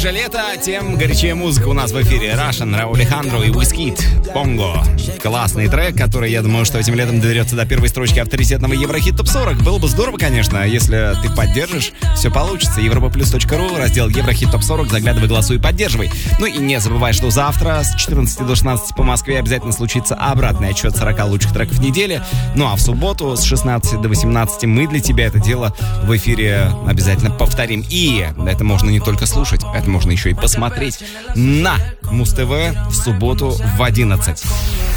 ближе лето, тем горячее музыка у нас в эфире. Russian, Рауль Алехандро и Wizkid, Pongo. Классный трек, который, я думаю, что этим летом доберется до первой строчки авторитетного Еврохит Топ 40. Было бы здорово, конечно, если ты поддержишь. Все получится. Европаплюс.ру, раздел Еврохит Топ 40. Заглядывай, голосуй, поддерживай. Ну и не забывай, что завтра с 14 до 16 по Москве обязательно случится обратный отчет 40 лучших треков недели. Ну а в субботу с 16 до 18 мы для тебя это дело в эфире обязательно повторим. И это можно не только слушать, это можно еще и посмотреть на Муз-ТВ в субботу в 11.